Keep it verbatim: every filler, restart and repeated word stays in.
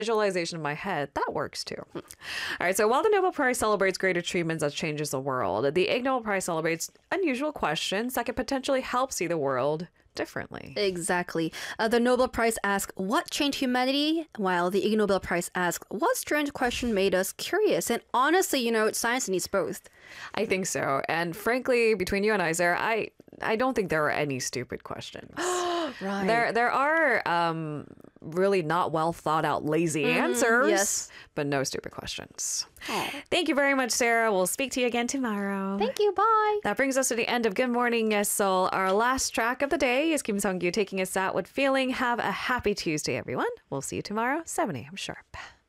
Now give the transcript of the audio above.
visualization in my head, that works too. All right, so while the Nobel Prize celebrates great achievements that changes the world, the Ig Nobel Prize celebrates unusual questions that could potentially help see the world differently. Exactly. Uh, the Nobel Prize asks, what changed humanity? While the Ig Nobel Prize asks, what strange question made us curious? And honestly, you know, science needs both. I think so. And frankly, between you and I, Sarah, I, I don't think there are any stupid questions. Right. There, there are um, really not well thought out, lazy Mm, answers, yes. but no stupid questions. Oh. Thank you very much, Sarah. We'll speak to you again tomorrow. Thank you. Bye. That brings us to the end of Good Morning, Yes Seoul. Our last track of the day is Kim Sung-gyu taking us out with Feeling. Have a happy Tuesday, everyone. We'll see you tomorrow, seven a m sharp.